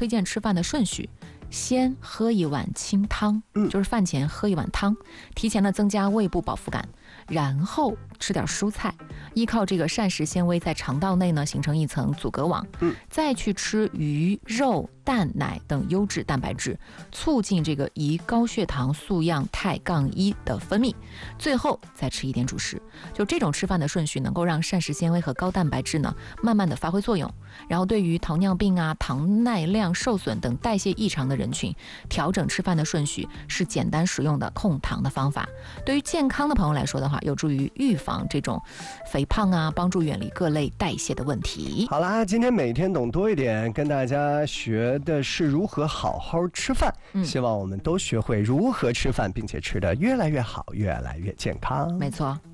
推荐吃饭的顺序。先喝一碗清汤，就是饭前喝一碗汤，提前的增加胃部饱腹感，然后吃点蔬菜，依靠这个膳食纤维在肠道内呢形成一层阻隔网，再去吃鱼、肉、蛋、奶等优质蛋白质，促进这个胰高血糖素样肽杠一的分泌，最后再吃一点主食。就这种吃饭的顺序能够让膳食纤维和高蛋白质呢慢慢的发挥作用，然后对于糖尿病啊、糖耐量受损等代谢异常的人群，调整吃饭的顺序是简单实用的控糖的方法。对于健康的朋友来说的话，有助于预防这种肥胖啊，帮助远离各类代谢的问题。 好啦，今天每天懂多一点，跟大家学的是如何好好吃饭，希望我们都学会如何吃饭，并且吃得越来越好，越来越健康。 没错。